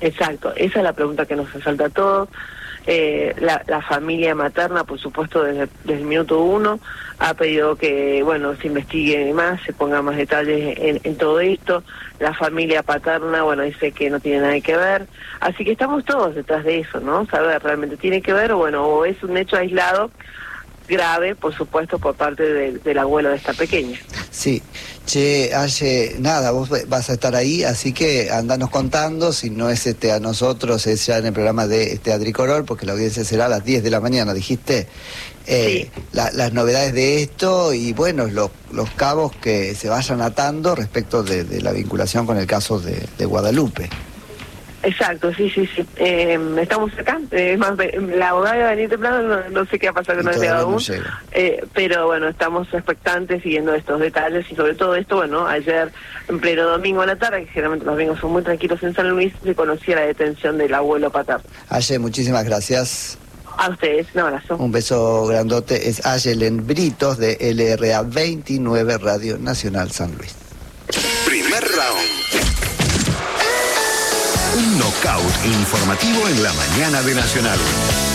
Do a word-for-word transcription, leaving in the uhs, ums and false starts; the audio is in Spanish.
Exacto, esa es la pregunta que nos asalta a todos. Eh, la, la familia materna, por supuesto, desde, desde el minuto uno ha pedido que, bueno, se investigue más, se ponga más detalles en, en todo esto. La familia paterna, bueno, dice que no tiene nada que ver. Así que estamos todos detrás de eso, ¿no? Saber realmente tiene que ver o, bueno, o es un hecho aislado grave, por supuesto, por parte de, del abuelo de esta pequeña. Sí. Che, Aye, nada, vos vas a estar ahí, así que andanos contando, si no es este a nosotros, es ya en el programa de este Adricorol, porque la audiencia será a las diez de la mañana, dijiste, eh, sí. la, las novedades de esto y bueno, los, los cabos que se vayan atando respecto de, de la vinculación con el caso de, de Guadalupe. Exacto, sí, sí, sí. Eh, estamos acá. Eh, más, la abogada va a venir temprano, no, no sé qué ha pasado, que no ha llegado aún. No eh, pero bueno, estamos expectantes siguiendo estos detalles y sobre todo esto, bueno, ayer en pleno domingo a la tarde, que generalmente los domingos son muy tranquilos en San Luis, se conocía la detención del abuelo paterno. Aye, muchísimas gracias. A ustedes, un abrazo. Un beso grandote. Es Ayelen Britos de L R A veintinueve Radio Nacional San Luis. Primer round. Un knockout informativo en la mañana de Nacional.